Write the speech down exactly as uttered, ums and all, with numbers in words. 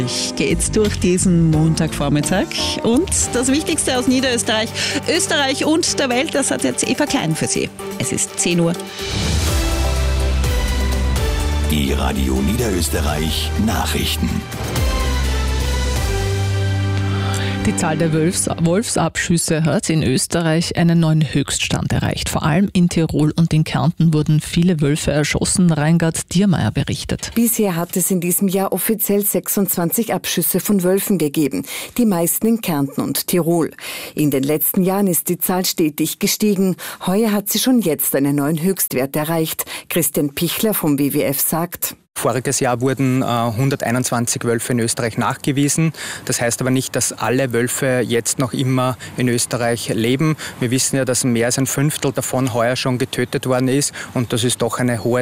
Geht's durch diesen Montagvormittag. Und das Wichtigste aus Niederösterreich, Österreich und der Welt, das hat jetzt Eva Klein für Sie. Es ist zehn Uhr. Die Radio Niederösterreich Nachrichten. Die Zahl der Wolfs- Wolfsabschüsse hat in Österreich einen neuen Höchststand erreicht. Vor allem in Tirol und in Kärnten wurden viele Wölfe erschossen. Reingard Diermeier berichtet. Bisher hat es in diesem Jahr offiziell sechsundzwanzig Abschüsse von Wölfen gegeben, die meisten in Kärnten und Tirol. In den letzten Jahren ist die Zahl stetig gestiegen. Heuer hat sie schon jetzt einen neuen Höchstwert erreicht. Christian Pichler vom W W F sagt: Voriges Jahr wurden äh, hunderteinundzwanzig Wölfe in Österreich nachgewiesen. Das heißt aber nicht, dass alle Wölfe jetzt noch immer in Österreich leben. Wir wissen ja, dass mehr als ein Fünftel davon heuer schon getötet worden ist und das ist doch eine hohe